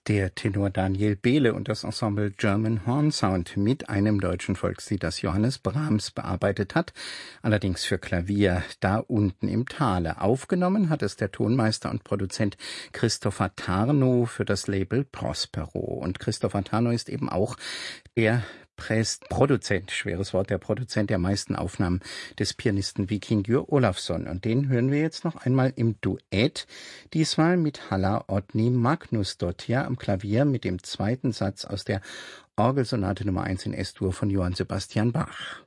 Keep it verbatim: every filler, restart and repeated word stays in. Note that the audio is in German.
Der Tenor Daniel Behle und das Ensemble German Horn Sound mit einem deutschen Volkslied, das Johannes Brahms bearbeitet hat, allerdings für Klavier, da unten im Tale. Aufgenommen hat es der Tonmeister und Produzent Christopher Tarnow für das Label Prospero. Und Christopher Tarnow ist eben auch der Präst, Produzent, schweres Wort, der Produzent der meisten Aufnahmen des Pianisten Víkingur Ólafsson. Und den hören wir jetzt noch einmal im Duett, diesmal mit Halla Oddný Magnúsdóttir am Klavier mit dem zweiten Satz aus der Orgelsonate Nummer eins in S-Dur von Johann Sebastian Bach.